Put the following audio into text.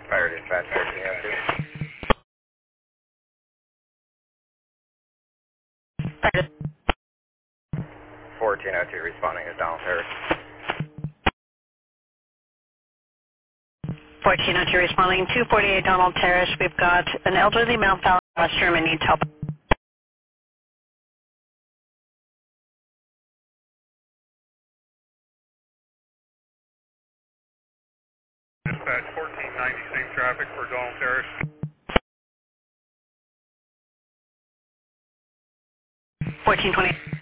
Fire dispatch 1402. 1402 responding to Donald Terrace. 1402 responding, 248 Donald Terrace. We've got an elderly male found in the restroom and needs help. Dispatch 1490, same traffic for Donald Terrace. 1420.